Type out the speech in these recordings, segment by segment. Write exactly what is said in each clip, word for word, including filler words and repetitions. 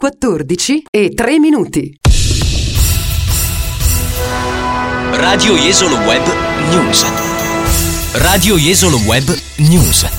quattordici e tre minuti. Radio Jesolo Web News. Radio Jesolo Web News.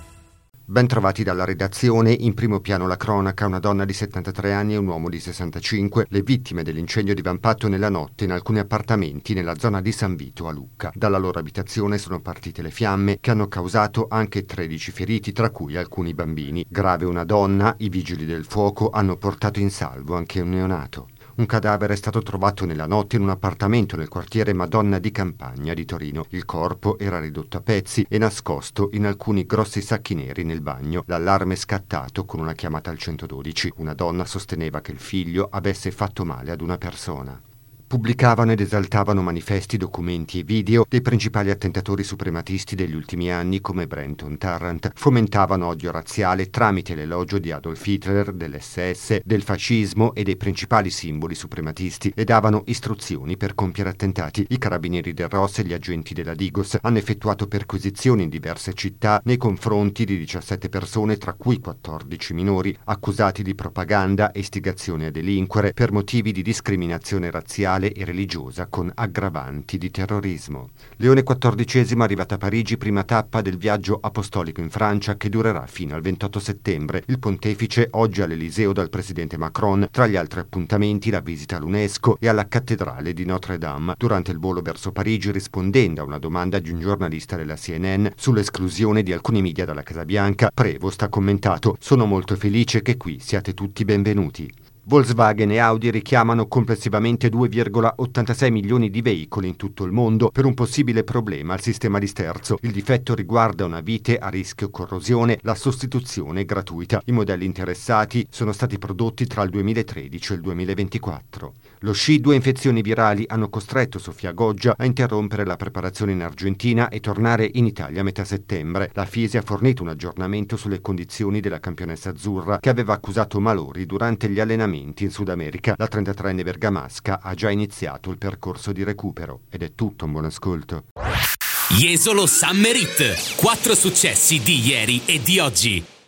Ben trovati dalla redazione. In primo piano la cronaca: una donna di settantatré anni e un uomo di sessantacinque, le vittime dell'incendio divampato nella notte in alcuni appartamenti nella zona di San Vito a Lucca. Dalla loro abitazione sono partite le fiamme che hanno causato anche tredici feriti, tra cui alcuni bambini. Grave una donna, i vigili del fuoco hanno portato in salvo anche un neonato. Un cadavere è stato trovato nella notte in un appartamento nel quartiere Madonna di Campagna di Torino. Il corpo era ridotto a pezzi e nascosto in alcuni grossi sacchi neri nel bagno. L'allarme è scattato con una chiamata al centododici. Una donna sosteneva che il figlio avesse fatto male ad una persona. Pubblicavano ed esaltavano manifesti, documenti e video dei principali attentatori suprematisti degli ultimi anni come Brenton Tarrant. Fomentavano odio razziale tramite l'elogio di Adolf Hitler, dell'esse esse, del fascismo e dei principali simboli suprematisti e davano istruzioni per compiere attentati. I carabinieri del R O S e gli agenti della Digos hanno effettuato perquisizioni in diverse città nei confronti di diciassette persone, tra cui quattordici minori, accusati di propaganda e istigazione a delinquere per motivi di discriminazione razziale e religiosa con aggravanti di terrorismo. Leone quattordicesimo è arrivata a Parigi, prima tappa del viaggio apostolico in Francia che durerà fino al ventotto settembre. Il pontefice oggi all'Eliseo dal presidente Macron, tra gli altri appuntamenti la visita all'UNESCO e alla cattedrale di Notre Dame. Durante il volo verso Parigi, rispondendo a una domanda di un giornalista della C N N sull'esclusione di alcuni media dalla Casa Bianca, Prevost ha commentato: "Sono molto felice che qui siate tutti benvenuti". Volkswagen e Audi richiamano complessivamente due virgola ottantasei milioni di veicoli in tutto il mondo per un possibile problema al sistema di sterzo. Il difetto riguarda una vite a rischio corrosione, la sostituzione è gratuita. I modelli interessati sono stati prodotti tra il duemilatredici e il duemilaventiquattro. Lo sci, due infezioni virali hanno costretto Sofia Goggia a interrompere la preparazione in Argentina e tornare in Italia a metà settembre. La FISI ha fornito un aggiornamento sulle condizioni della campionessa azzurra che aveva accusato malori durante gli allenamenti in Sud America. La trentatreenne bergamasca ha già iniziato il percorso di recupero. Ed è tutto, un buon ascolto. Jesolo Summer Hit. Quattro successi di ieri e di oggi.